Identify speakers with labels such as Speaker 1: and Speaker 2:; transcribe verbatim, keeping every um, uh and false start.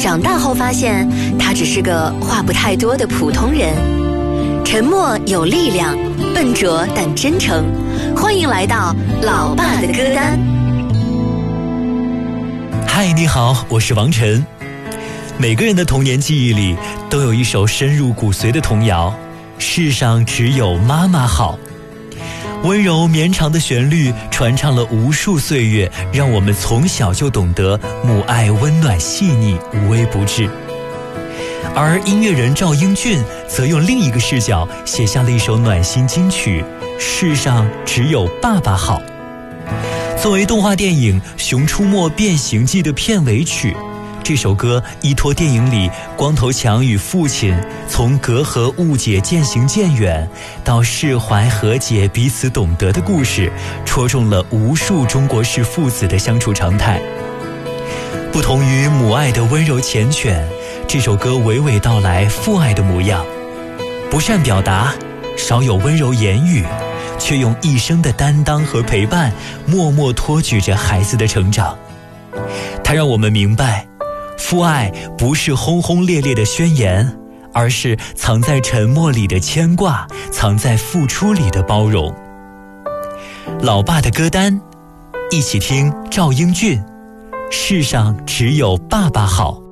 Speaker 1: 长大后发现他只是个话不太多的普通人，沉默有力量，笨拙但真诚。欢迎来到老爸的歌单。
Speaker 2: 嗨，你好，我是王晨。每个人的童年记忆里都有一首深入骨髓的童谣，世上只有妈妈好。温柔绵长的旋律传唱了无数岁月，让我们从小就懂得母爱温暖细腻，无微不至。而音乐人赵英俊则用另一个视角写下了一首暖心金曲《世上只有爸爸好》。作为动画电影《熊出没变形记》的片尾曲，这首歌依托电影里光头强与父亲从隔阂误解渐行渐远到释怀和解彼此懂得的故事，戳中了无数中国式父子的相处常态。不同于母爱的温柔缱绻，这首歌娓娓道来父爱的模样，不善表达，少有温柔言语，却用一生的担当和陪伴默默托举着孩子的成长。它让我们明白，父爱不是轰轰烈烈的宣言，而是藏在沉默里的牵挂，藏在付出里的包容。老爸的歌单，一起听赵英俊《世上只有爸爸好》。